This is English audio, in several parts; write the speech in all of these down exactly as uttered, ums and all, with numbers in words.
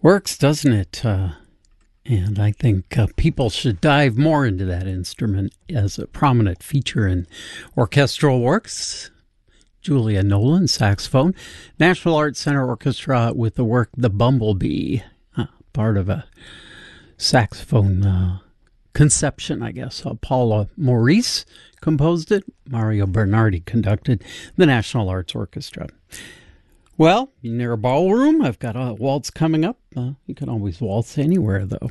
Works, doesn't it? Uh, and I think uh, people should dive more into that instrument as a prominent feature in orchestral works. Julia Nolan, saxophone. National Arts Center Orchestra with the work The Bumblebee, uh, part of a saxophone uh, conception, I guess. Uh, Paula Maurice composed it. Mario Bernardi conducted the National Arts Orchestra. Well, near a ballroom, I've got a waltz coming up. Uh, you can always waltz anywhere, though.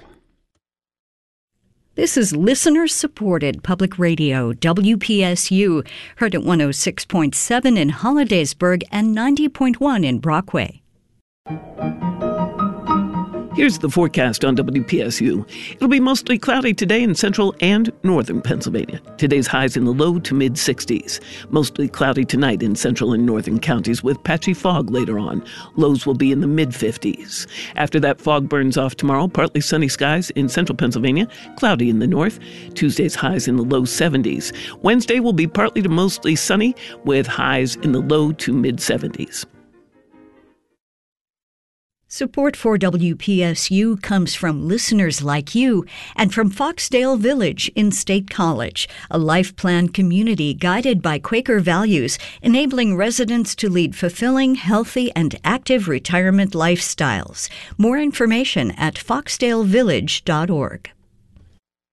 This is listener-supported public radio, W P S U, heard at one oh six point seven in Hollidaysburg and ninety point one in Brockway. Here's the forecast on W P S U. It'll be mostly cloudy today in central and northern Pennsylvania. Today's highs in the low to mid-sixties. Mostly cloudy tonight in central and northern counties with patchy fog later on. Lows will be in the mid-fifties. After that, fog burns off tomorrow. Partly sunny skies in central Pennsylvania, cloudy in the north. Tuesday's highs in the low seventies. Wednesday will be partly to mostly sunny with highs in the low to mid-seventies. Support for W P S U comes from listeners like you and from Foxdale Village in State College, a life plan community guided by Quaker values, enabling residents to lead fulfilling, healthy, and active retirement lifestyles. More information at foxdale village dot org.